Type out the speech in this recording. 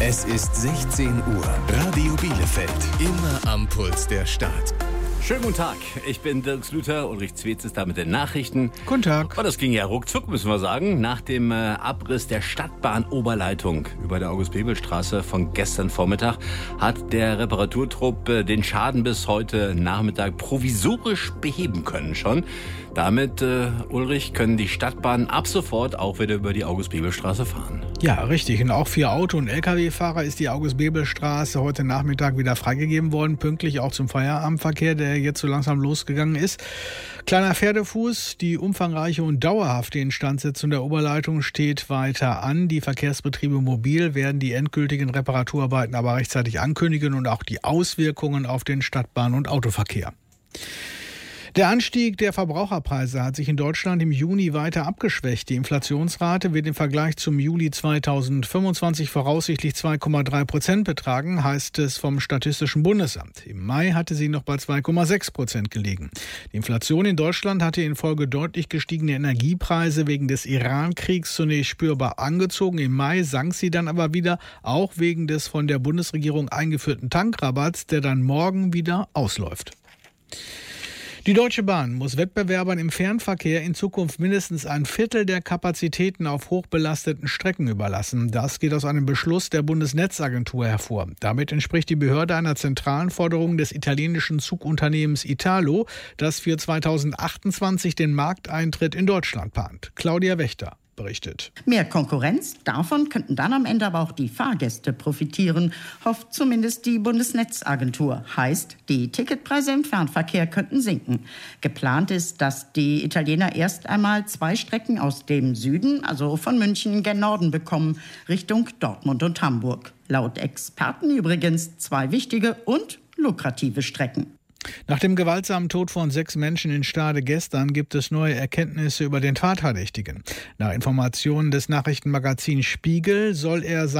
Es ist 16 Uhr. Radio Bielefeld. Immer am Puls der Stadt. Schönen guten Tag, ich bin Dirk Slüter, Ulrich Zwetz ist da mit den Nachrichten. Guten Tag. Und das ging ja ruckzuck, müssen wir sagen, nach dem Abriss der Stadtbahn-Oberleitung über der August-Bebel-Straße von gestern Vormittag hat der Reparaturtrupp den Schaden bis heute Nachmittag provisorisch beheben können schon. Damit, Ulrich, können die Stadtbahnen ab sofort auch wieder über die August-Bebel-Straße fahren. Ja, richtig. Und auch für Auto- und Lkw-Fahrer ist die August-Bebel-Straße heute Nachmittag wieder freigegeben worden, pünktlich auch zum Feierabendverkehr, der jetzt so langsam losgegangen ist. Kleiner Pferdefuß, die umfangreiche und dauerhafte Instandsetzung der Oberleitung steht weiter an. Die Verkehrsbetriebe Mobil werden die endgültigen Reparaturarbeiten aber rechtzeitig ankündigen und auch die Auswirkungen auf den Stadtbahn- und Autoverkehr. Der Anstieg der Verbraucherpreise hat sich in Deutschland im Juni weiter abgeschwächt. Die Inflationsrate wird im Vergleich zum Juli 2025 voraussichtlich 2,3% betragen, heißt es vom Statistischen Bundesamt. Im Mai hatte sie noch bei 2,6% gelegen. Die Inflation in Deutschland hatte infolge deutlich gestiegener Energiepreise wegen des Iran-Kriegs zunächst spürbar angezogen. Im Mai sank sie dann aber wieder, auch wegen des von der Bundesregierung eingeführten Tankrabatts, der dann morgen wieder ausläuft. Die Deutsche Bahn muss Wettbewerbern im Fernverkehr in Zukunft mindestens ein Viertel der Kapazitäten auf hochbelasteten Strecken überlassen. Das geht aus einem Beschluss der Bundesnetzagentur hervor. Damit entspricht die Behörde einer zentralen Forderung des italienischen Zugunternehmens Italo, das für 2028 den Markteintritt in Deutschland plant. Claudia Wächter berichtet. Mehr Konkurrenz, davon könnten dann am Ende aber auch die Fahrgäste profitieren, hofft zumindest die Bundesnetzagentur. Heißt, die Ticketpreise im Fernverkehr könnten sinken. Geplant ist, dass die Italiener erst einmal 2 Strecken aus dem Süden, also von München gen Norden bekommen, Richtung Dortmund und Hamburg. Laut Experten übrigens 2 wichtige und lukrative Strecken. Nach dem gewaltsamen Tod von 6 Menschen in Stade gestern gibt es neue Erkenntnisse über den Tatverdächtigen. Nach Informationen des Nachrichtenmagazins Spiegel soll er